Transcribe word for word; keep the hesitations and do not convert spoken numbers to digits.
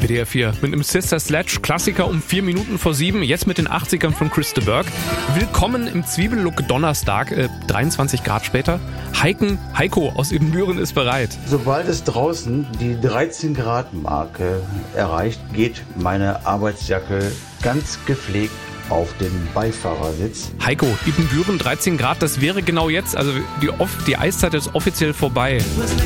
W D R vier mit einem Sister Sledge Klassiker um vier Minuten vor sieben, jetzt mit den achtzigern von Chris de Burgh. Willkommen im Zwiebellook Donnerstag, äh, dreiundzwanzig Grad später. Heiken, Heiko aus Ibbenbüren ist bereit. Sobald es draußen die dreizehn Grad Marke erreicht, geht meine Arbeitsjacke ganz gepflegt auf den Beifahrersitz. Heiko, Ibbenbüren dreizehn Grad, das wäre genau jetzt, also die, die Eiszeit ist offiziell vorbei.